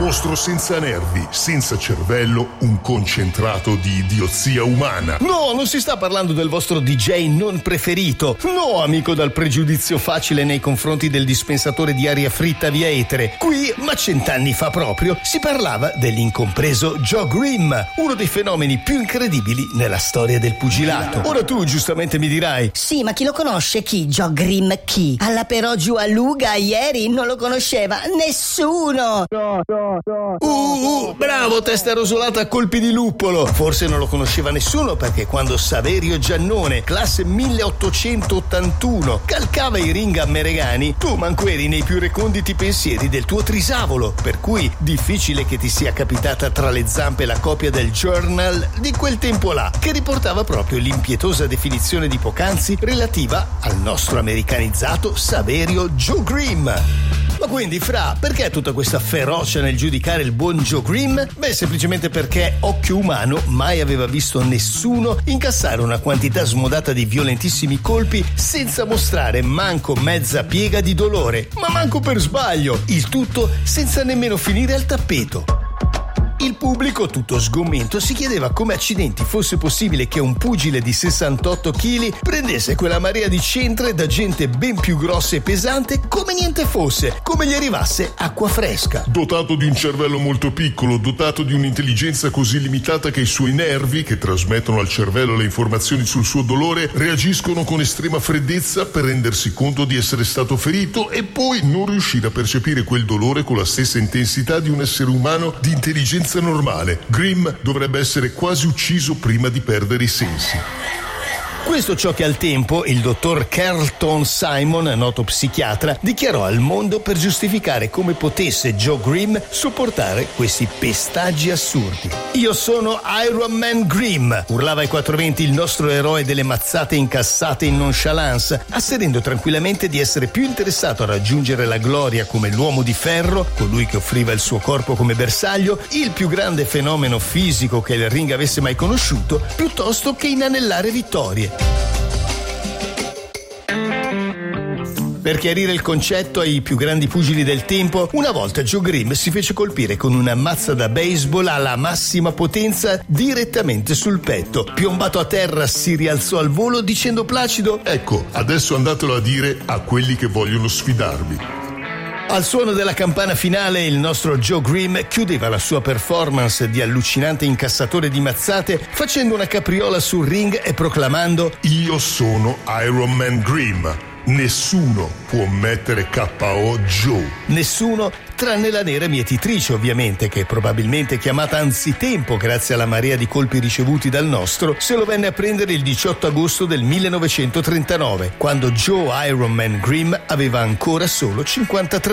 mostro senza nervi, senza cervello, un concentrato di idiozia umana. No, non si sta parlando del vostro DJ non preferito. No, amico dal pregiudizio facile nei confronti del dispensatore di aria fritta via etere. Qui, ma 100 anni fa proprio, si parlava dell'incompreso Joe Grimm, uno dei fenomeni più incredibili nella storia del pugilato. Ora tu giustamente mi dirai: sì, ma chi lo conosce chi? Joe Grimm chi? Alla però giù a Luga ieri non lo conosceva nessuno. Bravo, testa rosolata a colpi di luppolo. Forse non lo conosceva nessuno perché quando Saverio Giannone, classe 1881, calcava i ring a Meregani, tu manco eri nei più reconditi pensieri del tuo trisavolo, per cui difficile che ti sia capitata tra le zampe la copia del Journal di quel tempo là, che riportava proprio l'impietosa definizione di poc'anzi relativa al nostro americanizzato Saverio Joe Grimm. Ma quindi, Fra, perché tutta questa ferocia nel giudicare il buon Joe Grimm? Beh, semplicemente perché occhio umano mai aveva visto nessuno incassare una quantità smodata di violentissimi colpi senza mostrare manco mezza piega di dolore, ma manco per sbaglio, il tutto senza nemmeno finire al tappeto. Il pubblico, tutto sgomento, si chiedeva come accidenti fosse possibile che un pugile di 68 kg prendesse quella marea di centre da gente ben più grossa e pesante come niente fosse, come gli arrivasse acqua fresca. Dotato di un cervello molto piccolo, dotato di un'intelligenza così limitata che i suoi nervi, che trasmettono al cervello le informazioni sul suo dolore, reagiscono con estrema freddezza per rendersi conto di essere stato ferito e poi non riuscire a percepire quel dolore con la stessa intensità di un essere umano di intelligenza normale. Grimm dovrebbe essere quasi ucciso prima di perdere i sensi. Questo ciò che al tempo il dottor Carlton Simon, noto psichiatra, dichiarò al mondo per giustificare come potesse Joe Grimm sopportare questi pestaggi assurdi. Io sono Iron Man Grimm, urlava ai 420 il nostro eroe delle mazzate incassate in nonchalance, asserendo tranquillamente di essere più interessato a raggiungere la gloria come l'uomo di ferro, colui che offriva il suo corpo come bersaglio, il più grande fenomeno fisico che il ring avesse mai conosciuto, piuttosto che inanellare vittorie. Per chiarire il concetto ai più grandi pugili del tempo, una volta Joe Grimm si fece colpire con una mazza da baseball alla massima potenza direttamente sul petto. Piombato a terra si rialzò al volo dicendo placido: ecco, adesso andatelo a dire a quelli che vogliono sfidarvi. Al suono della campana finale il nostro Joe Grimm chiudeva la sua performance di allucinante incassatore di mazzate facendo una capriola sul ring e proclamando: io sono Iron Man Grimm. Nessuno può mettere KO Joe. Nessuno, tranne la nera mietitrice ovviamente, che probabilmente chiamata anzitempo grazie alla marea di colpi ricevuti dal nostro, se lo venne a prendere il 18 agosto del 1939, quando Joe Iron Man Grimm aveva ancora solo 53